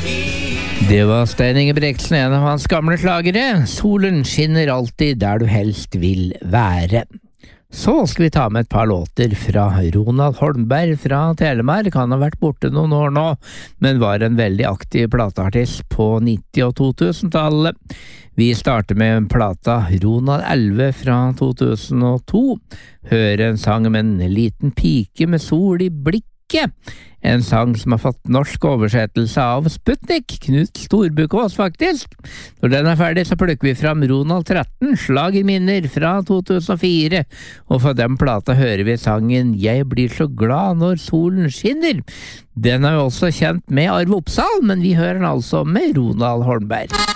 Det var Stein Ingebrigtsen, en av hans gamle slagere. Solen skinner alltid der du helst vil være. Så skal vi ta med et par låter fra Ronald Holmberg fra Telemark. Han har vært borte noen år nå, men var en veldig aktiv plateartist på 90- og 2000-tallet. Vi starter med plata Ronald 11 fra 2002. Hør en sang om en liten pike med sol i blikket. En sang som har fått norsk oversettelse av Sputnik, Knut Storbukås faktisk. Når den er ferdig så plukker vi fram Ronald 13, Slag i minner fra 2004, og for den plata hører vi sangen Jeg blir så glad når solen skinner. Den er jo også kjent med Arve Oppsal, men vi hører den altså med Ronald Holmberg.